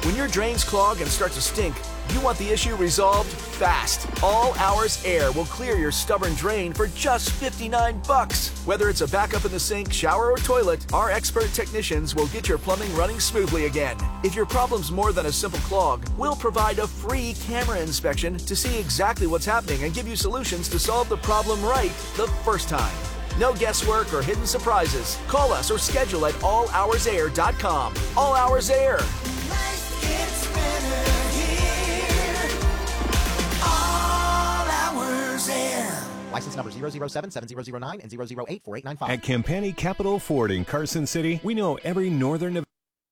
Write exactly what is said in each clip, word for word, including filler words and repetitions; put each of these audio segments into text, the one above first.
When your drains clog and start to stink, you want the issue resolved fast. All Hours Air will clear your stubborn drain for just fifty-nine bucks. Whether it's a backup in the sink, shower, or toilet, our expert technicians will get your plumbing running smoothly again. If your problem's more than a simple clog, we'll provide a free camera inspection to see exactly what's happening and give you solutions to solve the problem right the first time. No guesswork or hidden surprises. Call us or schedule at all hours air dot com. All Hours Air. Life gets better here. All Hours Air. License number zero zero seven seven zero zero nine and zero zero eight four eight nine five. At Campani Capital Ford in Carson City, we know every northern...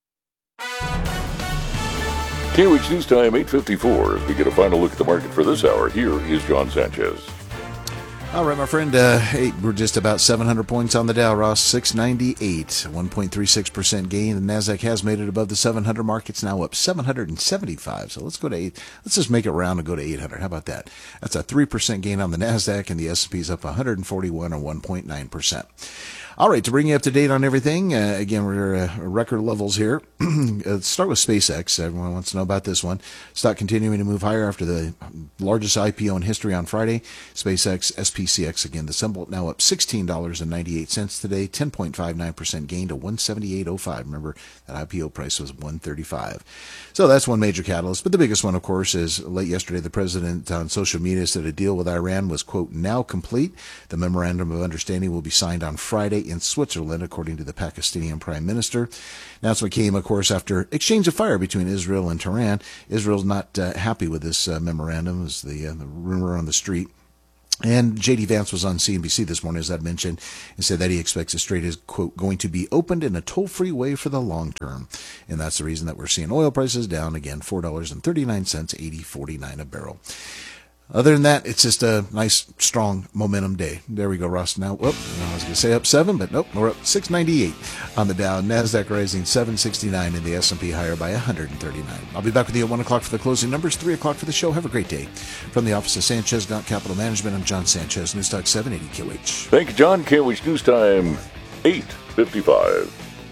K O H News Time, eight fifty-four. As we get a final look at the market for this hour, here is John Sanchez. All right, my friend, uh, hey, we're just about seven hundred points on the Dow, Ross, six ninety-eight, one point three six percent gain. The NASDAQ has made it above the seven hundred mark. It's now up seven hundred seventy-five. So let's go to eight. Let's just make it round and go to eight hundred. How about that? That's a three percent gain on the NASDAQ, and the S and P is up one hundred forty-one or one point nine percent. All right, to bring you up to date on everything, uh, again, we're uh, record levels here. Let's start with SpaceX. Everyone wants to know about this one. Stock continuing to move higher after the largest I P O in history on Friday. SpaceX, S P C X, again, the symbol now up sixteen dollars and ninety-eight cents today, ten point five nine percent gain to one seventy-eight oh five. Remember, that I P O price was one thirty-five. So that's one major catalyst. But the biggest one, of course, is late yesterday, the president on social media said a deal with Iran was, quote, now complete. The memorandum of understanding will be signed on Friday in Switzerland, according to the Pakistani prime minister. Announcement came, of course, after exchange of fire between Israel and Tehran. Israel's not uh, happy with this uh, memorandum, is the, uh, the rumor on the street. And J D Vance was on C N B C this morning, as I mentioned, and said that he expects the strait is, quote, going to be opened in a toll-free way for the long term. And that's the reason that we're seeing oil prices down again, four dollars and thirty-nine cents, eighty forty-nine a barrel. Other than that, it's just a nice, strong momentum day. There we go, Ross. Now, whoop, I was going to say up seven, but nope, we're up six ninety-eight on the Dow. NASDAQ rising seven sixty-nine, and the S and P higher by one hundred thirty-nine. I'll be back with you at one o'clock for the closing numbers, three o'clock for the show. Have a great day. From the office of Sanchez Gaunt Capital Management, I'm John Sanchez, News Talk seven eighty K O H. Thank you, John. K O H News Time, eight fifty-five.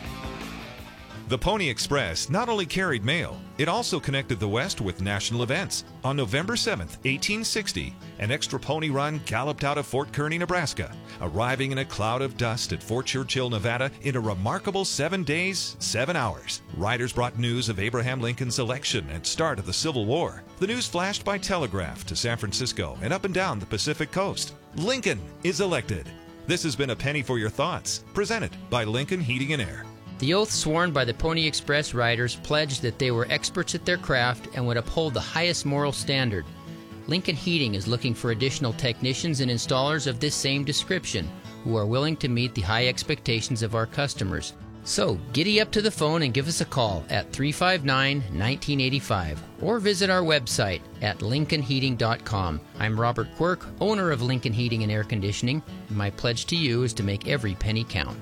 The Pony Express not only carried mail, it also connected the West with national events. On November seventh, eighteen sixty, an extra pony run galloped out of Fort Kearny, Nebraska, arriving in a cloud of dust at Fort Churchill, Nevada in a remarkable seven days, seven hours. Riders brought news of Abraham Lincoln's election and start of the Civil War. The news flashed by telegraph to San Francisco and up and down the Pacific coast. Lincoln is elected. This has been a Penny for Your Thoughts, presented by Lincoln Heating and Air. The oath sworn by the Pony Express riders pledged that they were experts at their craft and would uphold the highest moral standard. Lincoln Heating is looking for additional technicians and installers of this same description who are willing to meet the high expectations of our customers. So, giddy up to the phone and give us a call at three five nine, one nine eight five or visit our website at lincoln heating dot com. I'm Robert Quirk, owner of Lincoln Heating and Air Conditioning, and my pledge to you is to make every penny count.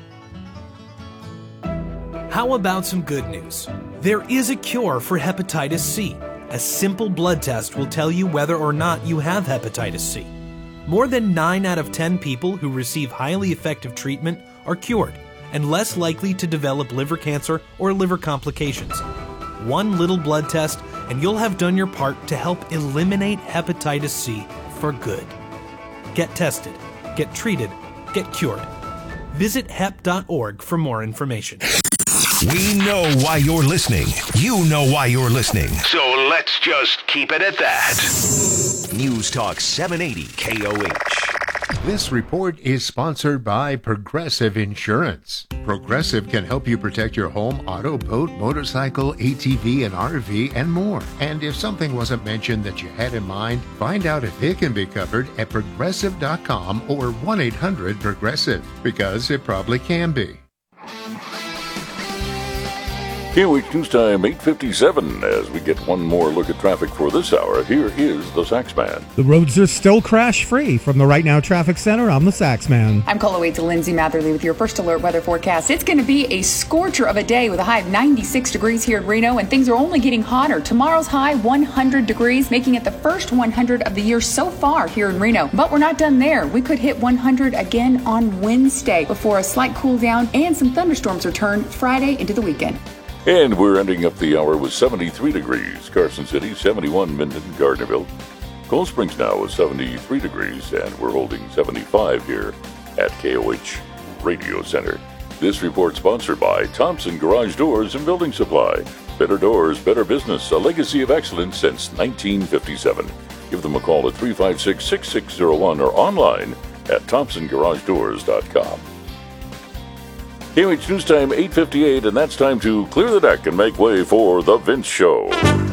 How about some good news? There is a cure for hepatitis C. A simple blood test will tell you whether or not you have hepatitis C. More than nine out of ten people who receive highly effective treatment are cured and less likely to develop liver cancer or liver complications. One little blood test and you'll have done your part to help eliminate hepatitis C for good. Get tested, get treated, get cured. Visit hep dot org for more information. We know why you're listening. You know why you're listening. So let's just keep it at that. News Talk seven eighty K O H. This report is sponsored by Progressive Insurance. Progressive can help you protect your home, auto, boat, motorcycle, A T V, and R V, and more. And if something wasn't mentioned that you had in mind, find out if it can be covered at progressive dot com or one eight hundred progressive, because it probably can be. K O H News Time, eight fifty-seven. As we get one more look at traffic for this hour, here is the Saxman. The roads are still crash-free. From the Right Now Traffic Center, I'm the Saxman. I'm Cola Wade to Lindsay Matherly with your first alert weather forecast. It's going to be a scorcher of a day with a high of ninety-six degrees here in Reno, and things are only getting hotter. Tomorrow's high, one hundred degrees, making it the first one hundred of the year so far here in Reno. But we're not done there. We could hit one hundred again on Wednesday before a slight cool down and some thunderstorms return Friday into the weekend. And we're ending up the hour with seventy-three degrees. Carson City, seventy-one, Minden, Gardnerville. Cold Springs now is seventy-three degrees, and we're holding seventy-five here at K O H Radio Center. This report sponsored by Thompson Garage Doors and Building Supply. Better doors, better business, a legacy of excellence since nineteen fifty-seven. Give them a call at three five six, six six zero one or online at thompson garage doors dot com. K O H News Time, eight fifty-eight, and that's time to clear the deck and make way for The Vince Show.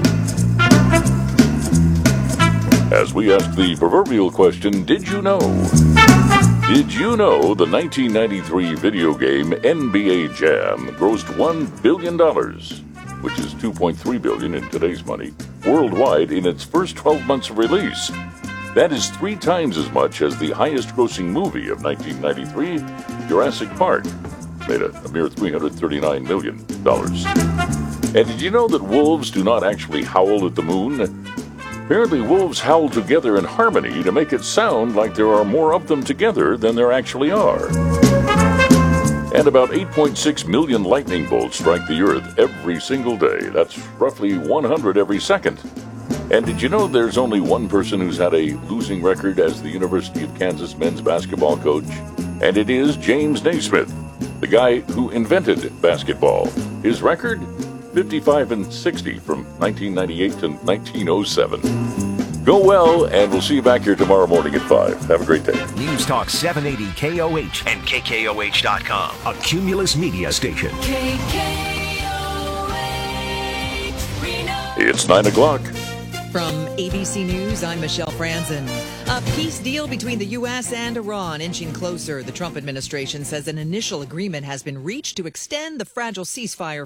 As we ask the proverbial question, did you know? Did you know the nineteen ninety-three video game N B A Jam grossed one billion dollars, which is two point three billion dollars in today's money, worldwide in its first twelve months of release? That is three times as much as the highest-grossing movie of nineteen ninety-three, Jurassic Park. Made a, a mere three hundred thirty-nine million dollars. And did you know that wolves do not actually howl at the moon? Apparently, wolves howl together in harmony to make it sound like there are more of them together than there actually are. And about eight point six million lightning bolts strike the earth every single day. That's roughly one hundred every second. And did you know there's only one person who's had a losing record as the University of Kansas men's basketball coach? And it is James Naismith, the guy who invented basketball. His record? fifty-five and sixty from nineteen ninety-eight to nineteen oh seven. Go well, and we'll see you back here tomorrow morning at five. Have a great day. News Talk seven eighty K O H and K K O H dot com, a Cumulus media station. K K O H, Reno. It's nine o'clock. From A B C News, I'm Michelle Franzen. A peace deal between the U S and Iran inching closer. The Trump administration says an initial agreement has been reached to extend the fragile ceasefire